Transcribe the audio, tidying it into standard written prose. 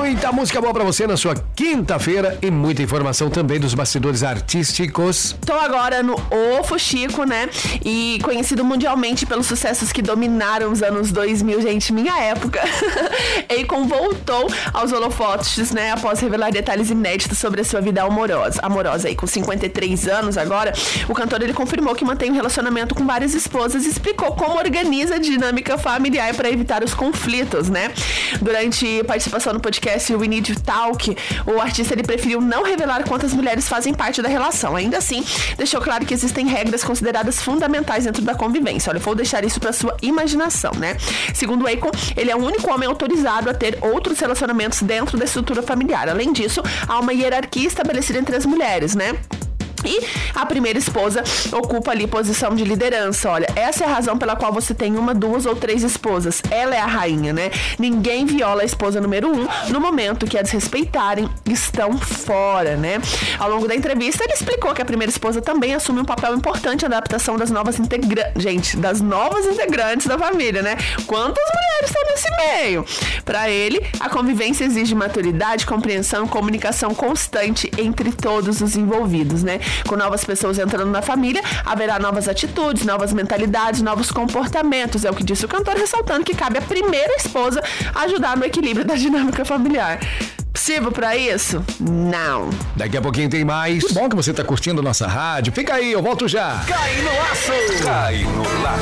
Muita música boa pra você na sua quinta-feira e muita informação também dos bastidores artísticos. Tô agora no O Fuxico, né? E conhecido mundialmente pelos sucessos que dominaram os anos 2000, gente, minha época. Akon voltou aos holofotes, né? Após revelar detalhes inéditos sobre a sua vida amorosa aí, com 53 anos agora, o cantor ele confirmou que mantém um relacionamento com várias esposas e explicou como organiza a dinâmica familiar para evitar os conflitos, né? Durante participação no podcast We Need to Talk, o artista ele preferiu não revelar quantas mulheres fazem parte da relação. Ainda assim, deixou claro que existem regras consideradas fundamentais dentro da convivência. Olha, vou deixar isso para sua imaginação, né? Segundo Akon, ele é o único homem autorizado a ter outros relacionamentos dentro da estrutura familiar. Além disso, há uma hierarquia estabelecida entre as mulheres, né? E a primeira esposa ocupa ali posição de liderança. Olha, essa é a razão pela qual você tem uma, duas ou três esposas. Ela é a rainha, né? Ninguém viola a esposa número 1 no momento que a desrespeitarem, estão fora, né? Ao longo da entrevista, ele explicou que a primeira esposa também assume um papel importante na adaptação das novas integrantes. Gente, das novas integrantes da família, né? Quantas mulheres estão nesse meio? Para ele, a convivência exige maturidade, compreensão e comunicação constante entre todos os envolvidos, né? Com novas pessoas entrando na família, haverá novas atitudes, novas mentalidades, novos comportamentos. É o que disse o cantor, ressaltando que cabe à primeira esposa ajudar no equilíbrio da dinâmica familiar. Possível pra isso? Não. Daqui a pouquinho tem mais. Que bom que você tá curtindo nossa rádio. Fica aí, eu volto já. Cai no laço! Cai no laço.